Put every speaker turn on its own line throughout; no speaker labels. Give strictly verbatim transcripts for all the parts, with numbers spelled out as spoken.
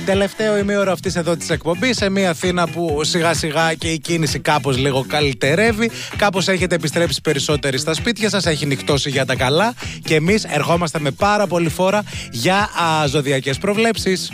Τελευταίο ημίωρο αυτής εδώ της εκπομπής, σε μια Αθήνα που σιγά σιγά και η κίνηση κάπως λίγο καλυτερεύει. Κάπως έχετε επιστρέψει περισσότεροι στα σπίτια σας, έχει νυχτώσει για τα καλά. Και εμείς ερχόμαστε με πάρα πολύ φόρα για α, ζωδιακές προβλέψεις.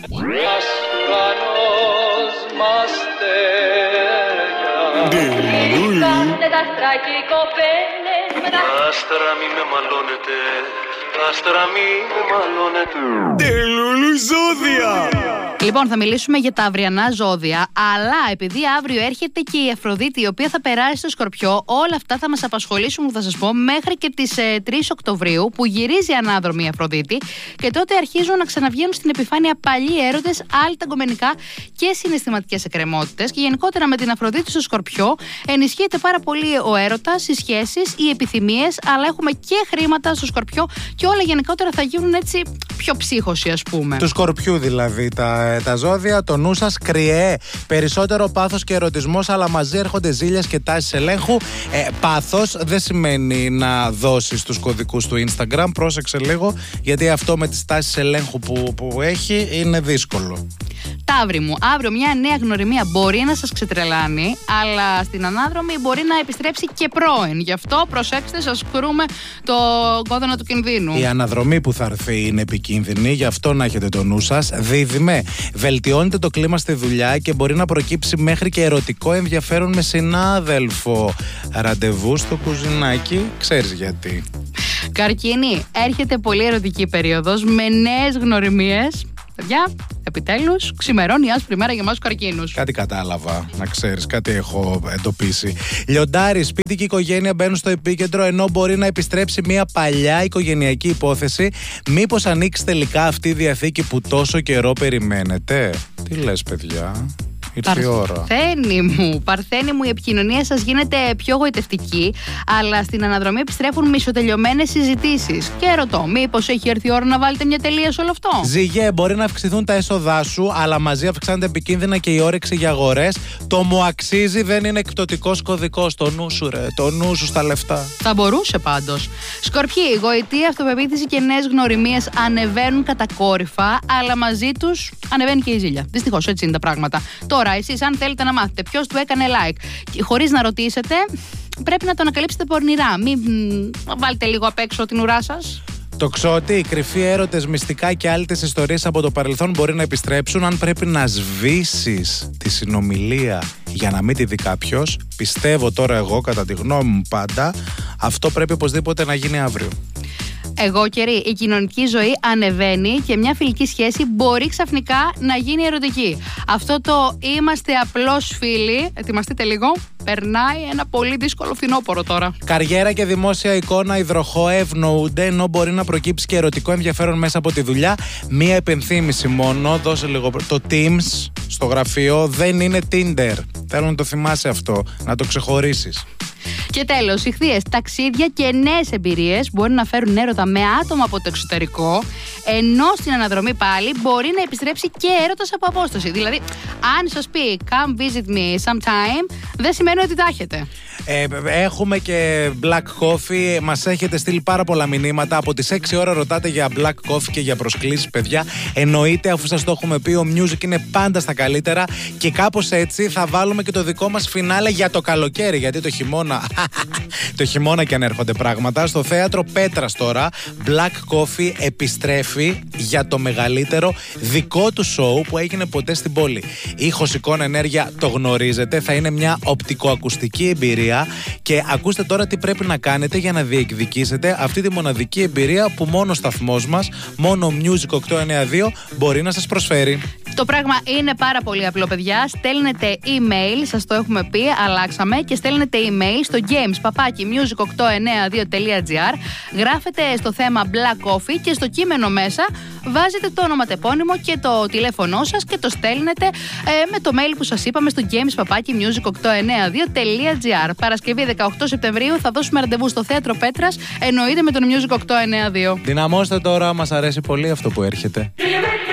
Άστρα μη με μαλώνετε, άστρα μη με μαλώνετε.
Τελούλου ζώδια.
Λοιπόν, θα μιλήσουμε για τα αυριανά ζώδια, αλλά επειδή αύριο έρχεται και η Αφροδίτη, η οποία θα περάσει στο Σκορπιό, όλα αυτά θα μας απασχολήσουν, θα σας πω, μέχρι και τις ε, τρεις Οκτωβρίου, που γυρίζει ανάδρομη η Αφροδίτη, και τότε αρχίζουν να ξαναβγαίνουν στην επιφάνεια παλιοί έρωτες, άλλοι ταγκομενικά και συναισθηματικές εκκρεμότητες. Και γενικότερα με την Αφροδίτη στο Σκορπιό ενισχύεται πάρα πολύ ο έρωτας, οι σχέσεις, οι επιθυμίες, αλλά έχουμε και χρήματα στο Σκορπιό και όλα γενικότερα θα γίνουν έτσι πιο ψύχωση, ας πούμε.
Του Σκορπιού δηλαδή τα, τα ζώδια, το νου σας κρυέ. Περισσότερο πάθος και ερωτισμός, αλλά μαζί έρχονται ζήλιας και τάσεις ελέγχου. Ε, πάθος δεν σημαίνει να δώσεις τους κωδικούς του Instagram. Πρόσεξε λίγο, γιατί αυτό με τις τάσεις ελέγχου που, που έχει είναι δύσκολο.
Ταύρη μου, αύριο μια νέα γνωριμία μπορεί να σας ξετρελάνει, αλλά στην ανάδρομη μπορεί να επιστρέψει και πρώην. Γι' αυτό προσέξτε, σας κρούμε το κόδωνα του κινδύνου.
Η αναδρομή που θα έρθει είναι επικίνδυνη, γι' αυτό να έχετε το νου σας. Δίδυμε, βελτιώνεται το κλίμα στη δουλειά και μπορεί να προκύψει μέχρι και ερωτικό ενδιαφέρον με συνάδελφο. Ραντεβού στο κουζινάκι, ξέρεις γιατί.
Καρκίνη, έρχεται πολύ ερωτική περίοδος με νέες γνωριμίες. Παιδιά, επιτέλους, ξημερώνει η άσπρη μέρα για εμάς τους καρκίνους.
Κάτι κατάλαβα, να ξέρεις, κάτι έχω εντοπίσει. Λιοντάρι, σπίτι και οικογένεια μπαίνουν στο επίκεντρο, ενώ μπορεί να επιστρέψει μια παλιά οικογενειακή υπόθεση. Μήπως ανοίξει τελικά αυτή η διαθήκη που τόσο καιρό περιμένετε? Τι λες, παιδιά?
Παρθένη μου, Παρθένη μου, η επικοινωνία σας γίνεται πιο γοητευτική, αλλά στην αναδρομή επιστρέφουν μισοτελειωμένες συζητήσεις. Και ρωτώ, μήπως έχει έρθει η ώρα να βάλετε μια τελεία σε όλο αυτό?
Ζυγέ, μπορεί να αυξηθούν τα έσοδά σου, αλλά μαζί αυξάνεται επικίνδυνα και η όρεξη για αγορές. Το μου αξίζει δεν είναι εκπτωτικός κωδικός. Το νου σου, ρε, το νου σου στα λεφτά.
Θα μπορούσε πάντως. Σκορπιοί, γοητεία, αυτοπεποίθηση και νέες γνωριμίες ανεβαίνουν κατακόρυφα, αλλά μαζί τους ανεβαίνει και η ζήλια. Δυστυχώς έτσι είναι τα πράγματα. Τώρα, εσείς, αν θέλετε να μάθετε ποιος του έκανε like, χωρίς να ρωτήσετε, πρέπει να το ανακαλύψετε πορνηρά. Μην βάλετε λίγο απ' έξω την ουρά σας.
Τοξότη, οι κρυφοί έρωτες, μυστικά και άλλες ιστορίες από το παρελθόν μπορεί να επιστρέψουν. Αν πρέπει να σβήσεις τη συνομιλία για να μην τη δει κάποιος, πιστεύω τώρα εγώ, κατά τη γνώμη μου πάντα, αυτό πρέπει οπωσδήποτε να γίνει αύριο.
Εγώ καιρή, η κοινωνική ζωή ανεβαίνει και μια φιλική σχέση μπορεί ξαφνικά να γίνει ερωτική. Αυτό το είμαστε απλώς φίλοι, ετοιμαστείτε λίγο, περνάει ένα πολύ δύσκολο φθινόπωρο τώρα.
Καριέρα και δημόσια εικόνα υδροχόε ευνοούνται, ενώ μπορεί να προκύψει και ερωτικό ενδιαφέρον μέσα από τη δουλειά. Μία επενθύμηση μόνο, δώσε λίγο. Το Teams στο γραφείο δεν είναι Tinder. Θέλω να το θυμάσαι αυτό, να το ξεχωρίσεις.
Και τέλος, ηχθείες, ταξίδια και νέες εμπειρίες μπορεί να φέρουν έρωτα με άτομα από το εξωτερικό, ενώ στην αναδρομή πάλι μπορεί να επιστρέψει και έρωτας από απόσταση. Δηλαδή, αν σας πει come visit me sometime, δεν σημαίνει ότι τα έχετε.
Ε, έχουμε και black coffee. Μας έχετε στείλει πάρα πολλά μηνύματα. Από τις έξι ώρα ρωτάτε για black coffee και για προσκλήσεις, παιδιά. Εννοείται, αφού σας το έχουμε πει, ο Music είναι πάντα στα καλύτερα. Και κάπως έτσι θα βάλουμε και το δικό μας φινάλε για το καλοκαίρι. Γιατί το χειμώνα, το χειμώνα και αν έρχονται πράγματα. Στο θέατρο Πέτρας τώρα, Black Coffee επιστρέφει για το μεγαλύτερο δικό του σοου που έγινε ποτέ στην πόλη. Ήχος, εικόνα, ενέργεια, το γνωρίζετε. Θα είναι μια οπτικοακουστική εμπειρία. Και ακούστε τώρα τι πρέπει να κάνετε για να διεκδικήσετε αυτή τη μοναδική εμπειρία που μόνο ο σταθμός μας, μόνο Music οκτακόσια ενενήντα δύο μπορεί να σας προσφέρει.
Το πράγμα είναι πάρα πολύ απλό, παιδιά. Στέλνετε email, σας το έχουμε πει, αλλάξαμε, και στέλνετε email στο games παπάκι music οκτακόσια ενενήντα δύο τελεία gr. Γράφετε στο θέμα Black Coffee και στο κείμενο μέσα βάζετε το ονοματεπώνυμο και το τηλέφωνό σας και το στέλνετε ε, με το mail που σας είπαμε στο games παπάκι music οκτακόσια ενενήντα δύο τελεία gr. Παρασκευή δεκαοκτώ Σεπτεμβρίου θα δώσουμε ραντεβού στο θέατρο Πέτρας, εννοείται με τον Music οκτακόσια ενενήντα δύο.
Δυναμώστε τώρα, μας αρέσει πολύ αυτό που έρχεται.